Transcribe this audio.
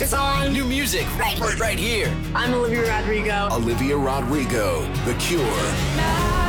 is on. New music right here. I'm Olivia Rodrigo. Olivia Rodrigo, The Cure.